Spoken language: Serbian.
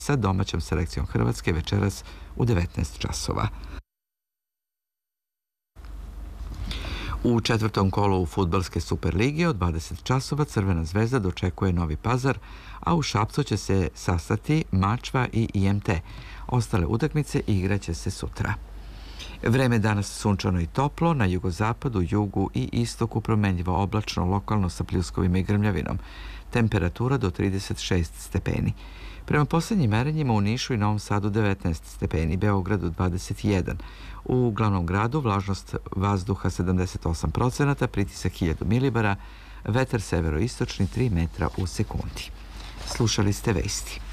sa domaćom selekcijom Hrvatske večeras u 19 časova. U četvrtom kolu u fudbalske Superlige od 20 časova Crvena zvezda dočekuje Novi Pazar, a u Šapcu će se sastati Mačva i IMT. Ostale utakmice igraće se sutra. Vreme danas sunčano i toplo, na jugozapadu, jugu i istoku promenljivo oblačno, lokalno sa pljuskovima i grmljavinom. Temperatura do 36 stepeni. Prema posljednjim merenjima u Nišu i Novom Sadu 19 stepeni, Beogradu 21. U glavnom gradu vlažnost vazduha 78%, pritisak 1000 milibara, vetar severoistočni 3 metra u sekundi. Slušali ste vesti.